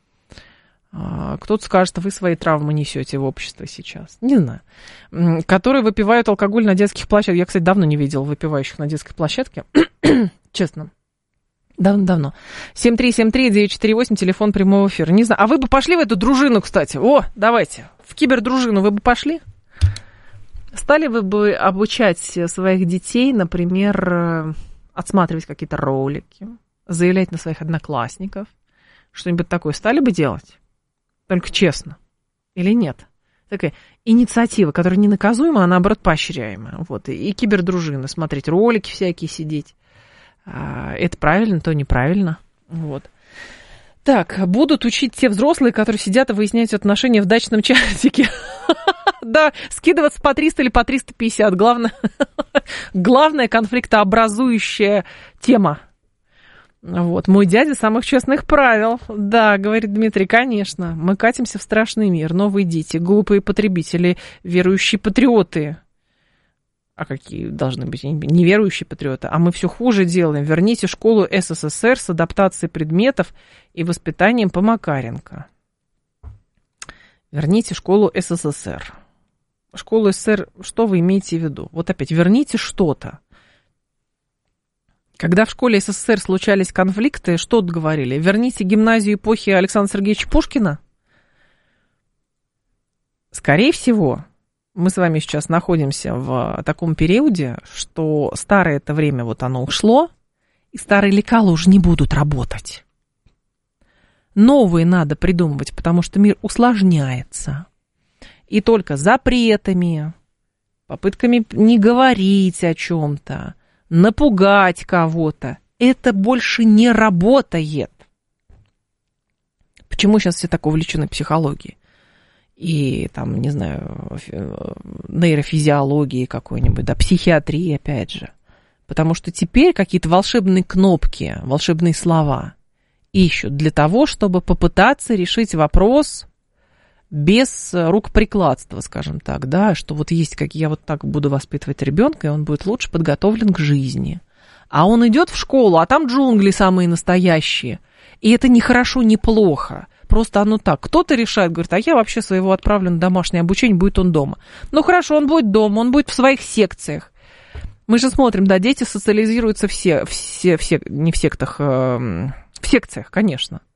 Кто-то скажет, вы свои травмы несете в общество сейчас. Не знаю. Которые выпивают алкоголь на детских площадках. Я, кстати, давно не видела выпивающих на детской площадке. Честно. Давно-давно. семь три семь три девять четыре восемь, телефон прямого эфира. Не знаю, а вы бы пошли в эту дружину, кстати? О, давайте. В кибердружину вы бы пошли? Стали вы бы обучать своих детей, например, отсматривать какие-то ролики, заявлять на своих одноклассников? Что-нибудь такое стали бы делать? Только честно. Или нет? Такая инициатива, которая не наказуема, а наоборот поощряемая. Вот. И кибердружины, смотреть ролики всякие, сидеть. Это правильно, то неправильно. Вот. Так, будут учить те взрослые, которые сидят и выясняют отношения в дачном чатике. Да, скидываться по триста или по триста пятьдесят. Главное, главная конфликтообразующая тема. Вот. Мой дядя самых честных правил. Да, говорит Дмитрий, конечно. Мы катимся в страшный мир. Новые дети, глупые потребители, верующие патриоты. А какие должны быть неверующие патриоты? А мы все хуже делаем. Верните школу СССР с адаптацией предметов и воспитанием по Макаренко. Верните школу СССР. Школу СССР, что вы имеете в виду? Вот опять, верните что-то. Когда в школе СССР случались конфликты, что тут говорили? Верните гимназию эпохи Александра Сергеевича Пушкина? Скорее всего... Мы с вами сейчас находимся в таком периоде, что старое это время вот оно ушло, и старые лекала уже не будут работать. Новые надо придумывать, потому что мир усложняется. И только запретами, попытками не говорить о чем-то, напугать кого-то, это больше не работает. Почему сейчас все так увлечены психологией? И там, не знаю, нейрофизиологии какой-нибудь, да, психиатрии, опять же. Потому что теперь какие-то волшебные кнопки, волшебные слова ищут для того, чтобы попытаться решить вопрос без рукоприкладства, скажем так, да, что вот есть, как я вот так буду воспитывать ребенка, и он будет лучше подготовлен к жизни. А он идет в школу, а там джунгли самые настоящие. И это не хорошо, не плохо. Просто оно так. Кто-то решает, говорит, а я вообще своего отправлю на домашнее обучение, будет он дома. Ну хорошо, он будет дома, он будет в своих секциях. Мы же смотрим, да, дети социализируются все, все, все не в сектах, э, в секциях, конечно.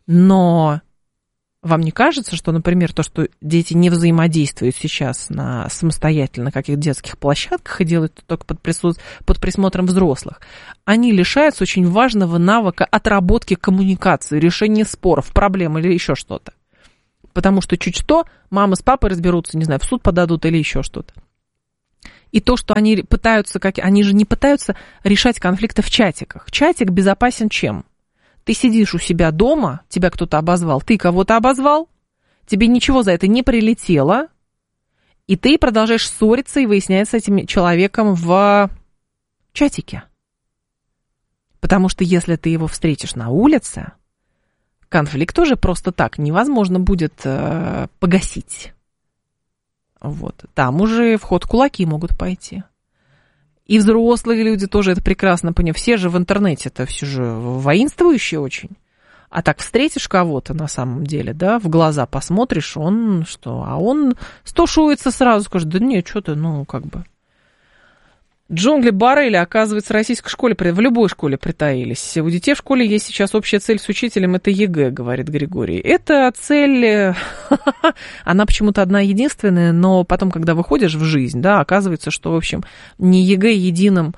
Но вам не кажется, что, например, то, что дети не взаимодействуют сейчас на самостоятельно каких-то детских площадках и делают это только под, прису... под присмотром взрослых, они лишаются очень важного навыка отработки коммуникации, решения споров, проблем или еще что-то. Потому что чуть что, мама с папой разберутся, не знаю, в суд подадут или еще что-то. И то, что они пытаются, как... они же не пытаются решать конфликты в чатиках. Чатик безопасен чем? Ты сидишь у себя дома, тебя кто-то обозвал, ты кого-то обозвал, тебе ничего за это не прилетело, и ты продолжаешь ссориться и выяснять с этим человеком в чатике. Потому что если ты его встретишь на улице, конфликт уже просто так невозможно будет э, погасить. Вот. Там уже в ход кулаки могут пойти. И взрослые люди тоже это прекрасно понимают. Все же в интернете это все же воинствующие очень. А так встретишь кого-то на самом деле, да, в глаза посмотришь, он что? А он стушуется сразу, скажет, да нет, что-то, ну, как бы. Джунгли Барреля, оказывается, в российской школе, в любой школе притаились. У детей в школе есть сейчас общая цель с учителем, это ЕГЭ, говорит Григорий. Это цель, она почему-то одна единственная, но потом, когда выходишь в жизнь, да, оказывается, что, в общем, не ЕГЭ единым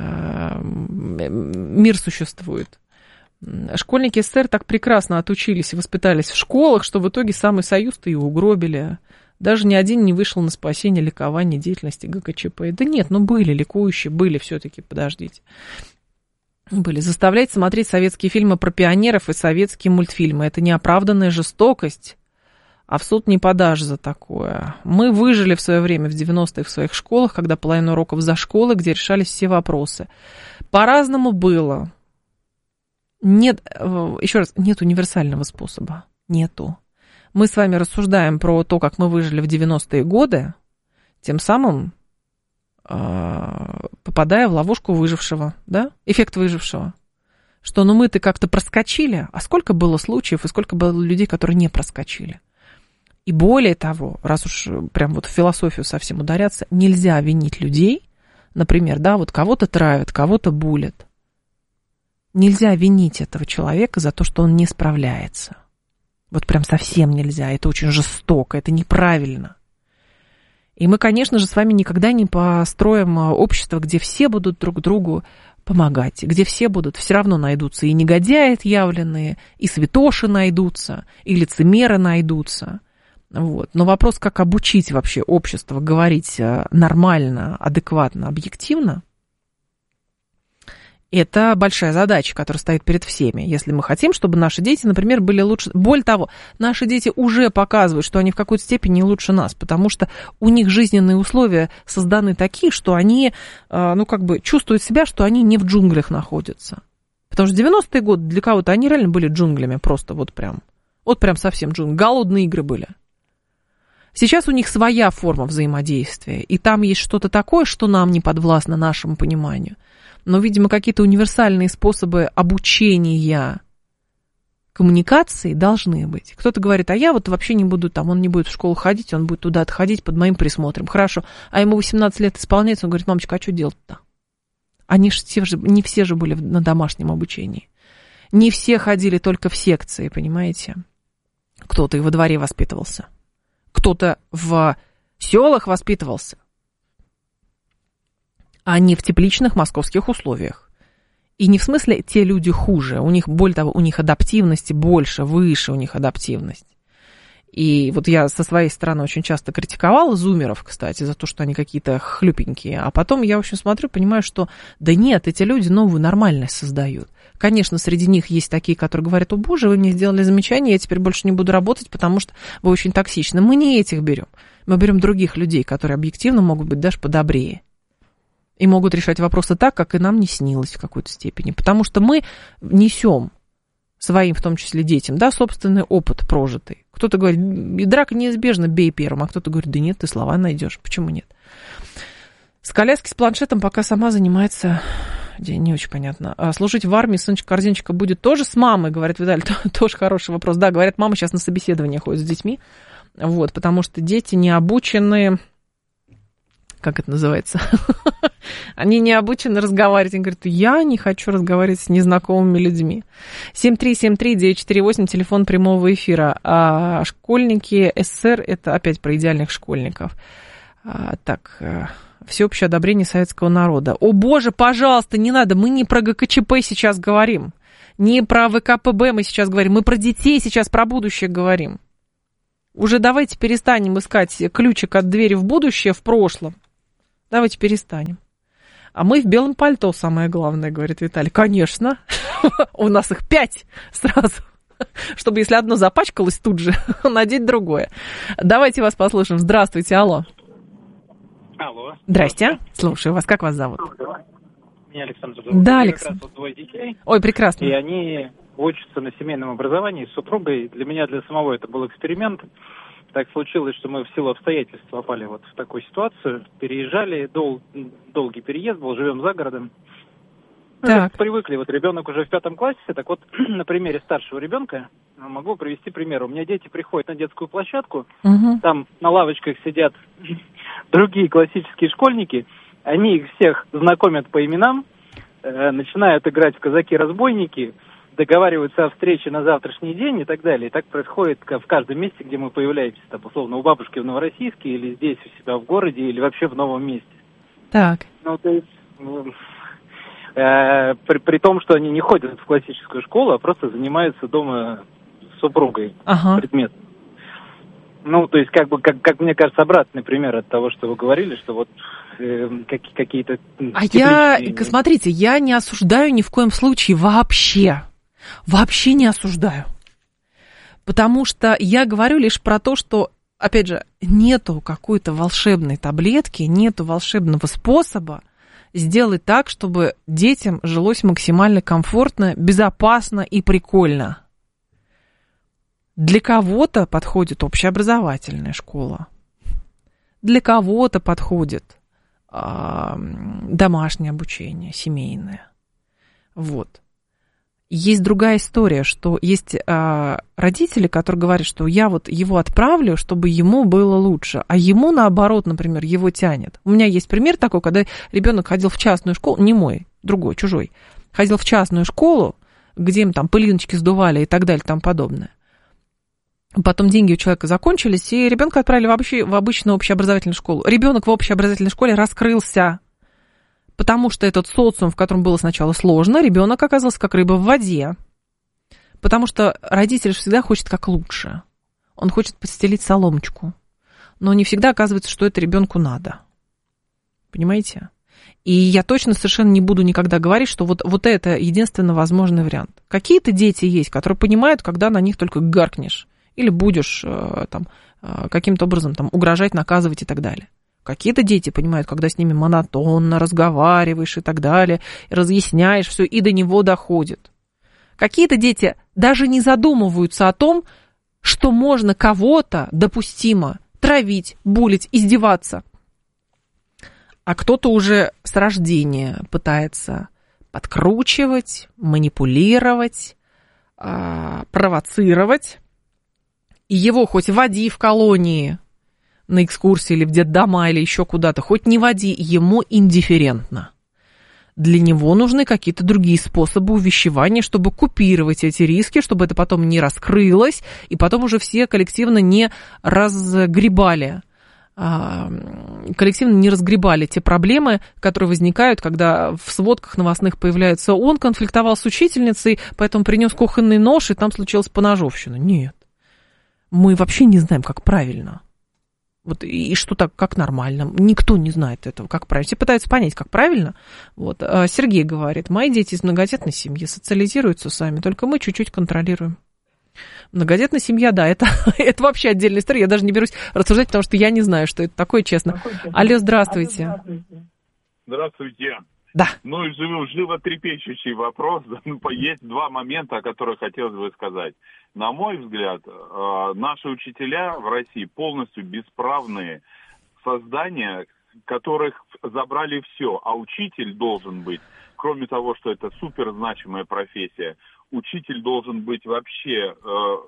мир существует. Школьники СССР так прекрасно отучились и воспитались в школах, что в итоге самый союз-то и угробили. Даже ни один не вышел на спасение, ликование деятельности ГКЧП. Да нет, ну были ликующие, были все-таки, подождите. Были. Заставлять смотреть советские фильмы про пионеров и советские мультфильмы. Это неоправданная жестокость, а в суд не подашь за такое. Мы выжили в свое время в девяностых в своих школах, когда половина уроков за школы, где решались все вопросы. По-разному было. Нет, еще раз, нет универсального способа. Нету. Мы с вами рассуждаем про то, как мы выжили в девяностые годы, тем самым э, попадая в ловушку выжившего, да, эффект выжившего. Что, ну мы-то как-то проскочили, а сколько было случаев и сколько было людей, которые не проскочили. И более того, раз уж прям вот в философию совсем ударяться, нельзя винить людей, например, да, вот кого-то травят, кого-то булят. Нельзя винить этого человека за то, что он не справляется. Вот прям совсем нельзя, это очень жестоко, это неправильно. И мы, конечно же, с вами никогда не построим общество, где все будут друг другу помогать, где все будут, все равно найдутся и негодяи отъявленные, и святоши найдутся, и лицемеры найдутся. Вот. Но вопрос, как обучить вообще общество говорить нормально, адекватно, объективно, это большая задача, которая стоит перед всеми. Если мы хотим, чтобы наши дети, например, были лучше... Более того, наши дети уже показывают, что они в какой-то степени лучше нас, потому что у них жизненные условия созданы такие, что они, ну, как бы чувствуют себя, что они не в джунглях находятся. Потому что девяностые годы для кого-то они реально были джунглями, просто вот прям, вот прям совсем джунгли. Голодные игры были. Сейчас у них своя форма взаимодействия, и там есть что-то такое, что нам не подвластно нашему пониманию. Но, видимо, какие-то универсальные способы обучения коммуникации должны быть. Кто-то говорит, а я вот вообще не буду там, он не будет в школу ходить, он будет туда отходить под моим присмотром. Хорошо, а ему восемнадцать лет исполняется, он говорит, мамочка, а что делать-то? Они же, все же, не все же были на домашнем обучении. Не все ходили только в секции, понимаете? Кто-то и во дворе воспитывался. Кто-то в селах воспитывался. А не в тепличных московских условиях. И не в смысле те люди хуже, у них, более того, у них адаптивности больше, выше у них адаптивность. И вот я со своей стороны очень часто критиковала зумеров, кстати, за то, что они какие-то хлюпенькие, а потом я, в общем, смотрю, понимаю, что да нет, эти люди новую нормальность создают. Конечно, среди них есть такие, которые говорят, о боже, вы мне сделали замечание, я теперь больше не буду работать, потому что вы очень токсичны. Мы не этих берем, мы берем других людей, которые объективно могут быть даже подобрее. И могут решать вопросы так, как и нам не снилось в какой-то степени. Потому что мы несем своим, в том числе детям, да, собственный опыт прожитый. Кто-то говорит, драка неизбежна, бей первым, а кто-то говорит, да нет, ты слова найдешь. Почему нет? С коляски, с планшетом пока сама занимается, не очень понятно. А служить в армии сыночка-корзинчика будет тоже с мамой, говорит Виталий, тоже хороший вопрос. Да, говорят, мама сейчас на собеседование ходит с детьми, вот, потому что дети не обучены как это называется, они не обучены разговаривать. Они говорят, я не хочу разговаривать с незнакомыми людьми. семь три семь три девять четыре восемь, телефон прямого эфира. А школьники СССР, это опять про идеальных школьников. А, так, всеобщее одобрение советского народа. О, боже, пожалуйста, не надо, мы не про ГКЧП сейчас говорим, не про ВКПБ мы сейчас говорим, мы про детей сейчас, про будущее говорим. Уже давайте перестанем искать ключик от двери в будущее в прошлом. Давайте перестанем. А мы в белом пальто, самое главное, говорит Виталий. Конечно, у нас их пять сразу, чтобы если одно запачкалось, тут же надеть другое. Давайте вас послушаем. Здравствуйте, алло.
Алло.
Здрасте, слушаю вас. Как вас зовут?
Меня Александр зовут.
Да,
У меня
Алекс.
как раз вот двое детей.
Ой, прекрасно.
И они учатся на семейном образовании с супругой. Для меня, для самого это был эксперимент. Так случилось, что мы в силу обстоятельств попали вот в такую ситуацию. Переезжали, дол- долгий переезд был, живем за городом.
Так.
Ну, привыкли, вот ребенок уже в пятом классе. Так вот, на примере старшего ребенка могу привести пример. У меня дети приходят на детскую площадку,
Угу.
там на лавочках сидят другие классические школьники. Они их всех знакомят по именам, э, начинают играть в казаки-разбойники, договариваются о встрече на завтрашний день и так далее. И так происходит в каждом месте, где мы появляемся, там, условно, у бабушки в Новороссийске, или здесь у себя в городе, или вообще в новом месте.
Так.
Ну, то есть, э, при, при том, что они не ходят в классическую школу, а просто занимаются дома с супругой
Ага.
предметом. Ну, то есть, как бы, как, как мне кажется, обратный пример от того, что вы говорили, что вот э, как, какие-то...
А я,
тепличные-
смотрите, я не осуждаю ни в коем случае вообще. Вообще не осуждаю. Потому что я говорю лишь про то, что, опять же, нету какой-то волшебной таблетки, нету волшебного способа сделать так, чтобы детям жилось максимально комфортно, безопасно и прикольно. Для кого-то подходит общеобразовательная школа, для кого-то подходит э, домашнее обучение, семейное. Вот. Есть другая история, что есть э, родители, которые говорят, что я вот его отправлю, чтобы ему было лучше, а ему, наоборот, например, его тянет. У меня есть пример такой, когда ребенок ходил в частную школу, не мой, другой, чужой, ходил в частную школу, где им там пылиночки сдували и так далее, и тому подобное. Потом деньги у человека закончились, и ребенка отправили в, общий, в обычную общеобразовательную школу. Ребенок в общеобразовательной школе раскрылся, потому что этот социум, в котором было сначала сложно, ребенок оказался как рыба в воде. Потому что родитель всегда хочет как лучше. Он хочет подстелить соломочку. Но не всегда оказывается, что это ребенку надо. Понимаете? И я точно совершенно не буду никогда говорить, что вот, вот это единственно возможный вариант. Какие-то дети есть, которые понимают, когда на них только гаркнешь. Или будешь там, каким-то образом там, угрожать, наказывать и так далее. Какие-то дети понимают, когда с ними монотонно разговариваешь и так далее, и разъясняешь все, и до него доходит. Какие-то дети даже не задумываются о том, что можно кого-то допустимо травить, булить, издеваться. А кто-то уже с рождения пытается подкручивать, манипулировать, провоцировать. И его хоть води в колонии на экскурсии или в детдома или еще куда-то, хоть не води, ему индифферентно. Для него нужны какие-то другие способы увещевания, чтобы купировать эти риски, чтобы это потом не раскрылось, и потом уже все коллективно не разгребали, коллективно не разгребали те проблемы, которые возникают, когда в сводках новостных появляется он конфликтовал с учительницей, поэтому принес кухонный нож, и там случилась поножовщина. Нет. Мы вообще не знаем, как правильно. Вот, и что так, как нормально. Никто не знает этого, как правильно. Все пытаются понять, как правильно. Вот. А Сергей говорит, мои дети из многодетной семьи социализируются сами, только мы чуть-чуть контролируем. Многодетная семья, да, это, это вообще отдельная история. Я даже не берусь рассуждать, потому что я не знаю, что это такое, честно. Алло, здравствуйте.
Здравствуйте.
Да.
Ну и животрепещущий вопрос. Есть два момента, о которых хотелось бы сказать. На мой взгляд, наши учителя в России полностью бесправные создания, которых забрали все, а учитель должен быть, кроме того, что это суперзначимая профессия, учитель должен быть вообще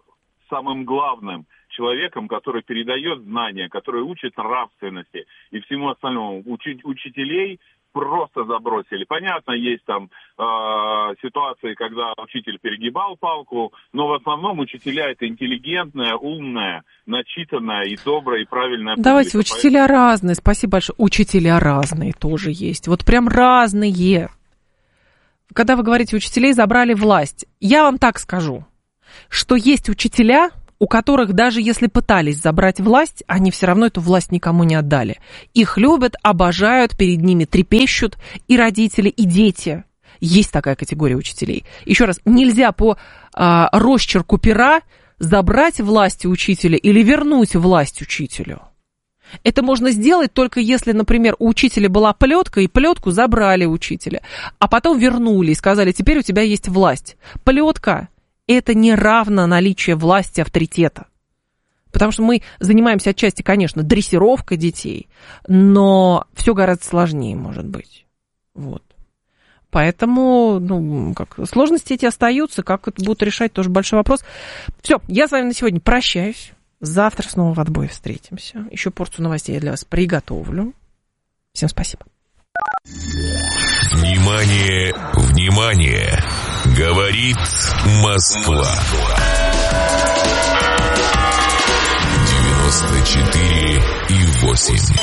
самым главным человеком, который передает знания, который учит нравственности и всему остальному. Учи- учителей просто забросили. Понятно, есть там э, ситуации, когда учитель перегибал палку, но в основном учителя это интеллигентная, умная, начитанная и добрая, и правильная публика.
Давайте, учителя Поэтому... разные, спасибо большое. Учителя разные тоже есть, вот прям разные. Когда вы говорите, учителей забрали власть, я вам так скажу, что есть учителя, у которых даже если пытались забрать власть, они все равно эту власть никому не отдали. Их любят, обожают, перед ними трепещут и родители, и дети. Есть такая категория учителей. Еще раз, нельзя по а, росчерку пера забрать власть у учителя или вернуть власть учителю. Это можно сделать только если, например, у учителя была плетка, и плетку забрали у учителя, а потом вернули и сказали, теперь у тебя есть власть. Плетка – это не равно наличию власти, авторитета. Потому что мы занимаемся отчасти, конечно, дрессировкой детей, но все гораздо сложнее может быть. Вот. Поэтому, ну, как, сложности эти остаются, как это будут решать, тоже большой вопрос. Все, я с вами на сегодня прощаюсь. Завтра снова в отбое встретимся. Еще порцию новостей я для вас приготовлю. Всем спасибо.
Внимание, внимание! Говорит Москва. девяносто четыре и восемь.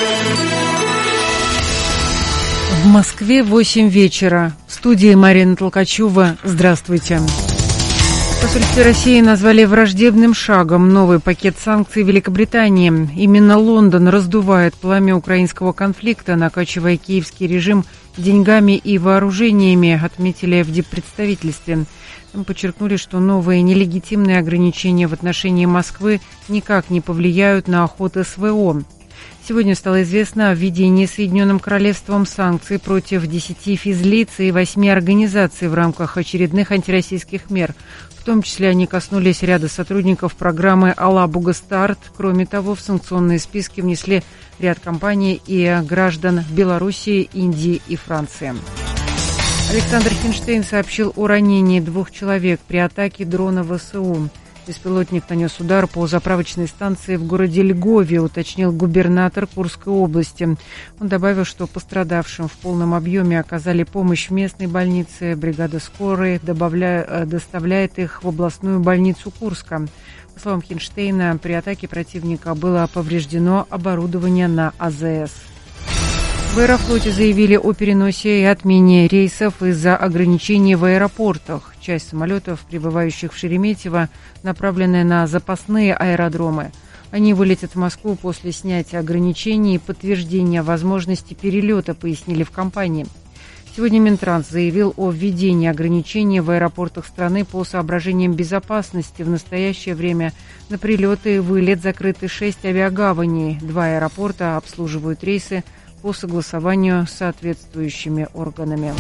В Москве восемь вечера. В студии Марина Толкачева. Здравствуйте. В посольстве России назвали враждебным шагом новый пакет санкций Великобритании. Именно Лондон раздувает пламя украинского конфликта, накачивая киевский режим деньгами и вооружениями, отметили в диппредставительстве. Там подчеркнули, что новые нелегитимные ограничения в отношении Москвы никак не повлияют на ход СВО. Сегодня стало известно о введении Соединенным Королевством санкций против десяти физлиц и восьми организаций в рамках очередных антироссийских мер. В том числе они коснулись ряда сотрудников программы «Алабуга Старт». Кроме того, в санкционные списки внесли ряд компаний и граждан Белоруссии, Индии и Франции. Александр Хинштейн сообщил о ранении двух человек при атаке дрона ВСУ. Беспилотник нанес удар по заправочной станции в городе Льгове, уточнил губернатор Курской области. Он добавил, что пострадавшим в полном объеме оказали помощь в местной больнице. Бригада скорой добавля... доставляет их в областную больницу Курска. По словам Хинштейна, при атаке противника было повреждено оборудование на АЗС. В Аэрофлоте заявили о переносе и отмене рейсов из-за ограничений в аэропортах. Часть самолетов, прибывающих в Шереметьево, направлены на запасные аэродромы. Они вылетят в Москву после снятия ограничений и подтверждения возможности перелета, пояснили в компании. Сегодня Минтранс заявил о введении ограничений в аэропортах страны по соображениям безопасности. В настоящее время на прилеты и вылет закрыты шесть авиагаваней. Два аэропорта обслуживают рейсы по согласованию с соответствующими органами.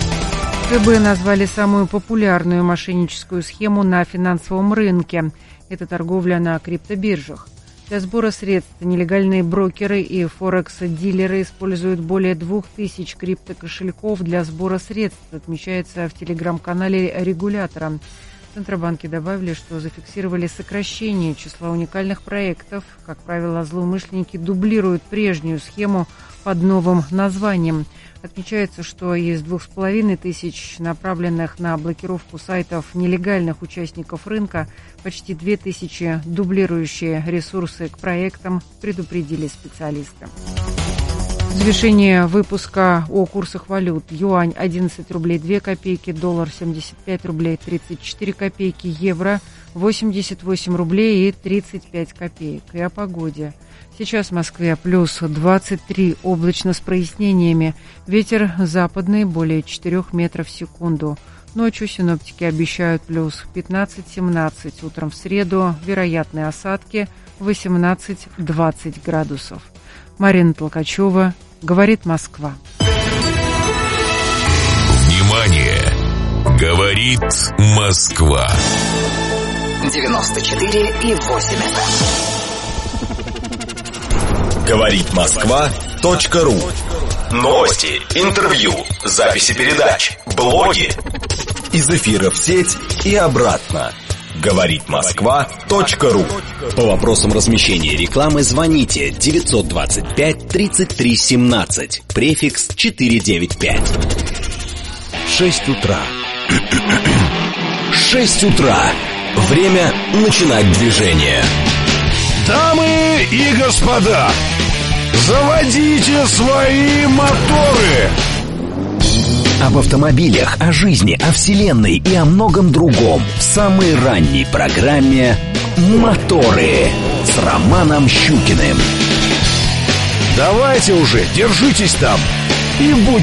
КБ назвали самую популярную мошенническую схему на финансовом рынке. Это торговля на криптобиржах. Для сбора средств нелегальные брокеры и форекс-дилеры используют более двух тысяч криптокошельков для сбора средств, отмечается в телеграм-канале регулятора. В Центробанке добавили, что зафиксировали сокращение числа уникальных проектов. Как правило, злоумышленники дублируют прежнюю схему под новым названием. Отмечается, что из двух с половиной тысяч направленных на блокировку сайтов нелегальных участников рынка почти две тысячи дублирующие ресурсы к проектам, предупредили специалисты. В завершение выпуска о курсах валют. Юань одиннадцать рублей две копейки, доллар семьдесят пять рублей тридцать четыре копейки, евро восемьдесят восемь рублей и тридцать пять копеек. И о погоде. Сейчас в Москве плюс двадцать три, облачно с прояснениями. Ветер западный более четырёх метров в секунду. Ночью синоптики обещают плюс пятнадцать-семнадцать. Утром в среду вероятные осадки восемнадцать-двадцать градусов. Марина Толкачева, говорит Москва.
Внимание! Говорит Москва.
девяносто четыре и восемь эф эм.
Говорит Москва. Точка ру. Новости, интервью, записи передач, блоги. Из эфира в сеть и обратно.
говорит москва точка ру. По вопросам размещения рекламы звоните девятьсот двадцать пять тридцать три семнадцать, префикс четыреста девяносто пять. шесть утра. шесть утра. Время начинать движение.
Дамы и господа, заводите свои моторы!
Об автомобилях, о жизни, о вселенной и о многом другом в самой ранней программе «Моторы» с Романом Щукиным.
Давайте уже, держитесь там и будьте